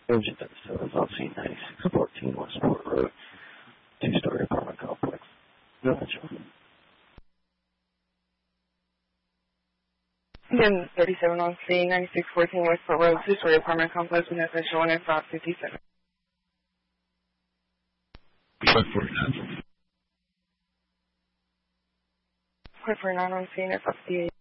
Agent that still is on scene 9614 Westport Road, two-story apartment complex. Go ahead, Joe. Again, 37 on scene, 9614 Westport Road, two-story apartment complex with official 1 and 557. 549. 549 on scene, F58.